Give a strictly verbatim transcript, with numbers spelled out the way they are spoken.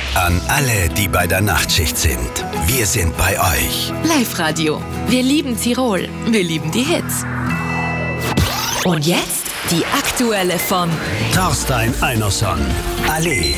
An alle, die bei der Nachtschicht sind. Wir sind bei euch. Live-Radio. Wir lieben Tirol. Wir lieben die Hits. Und jetzt die aktuelle von Torstein Einerson. Allee.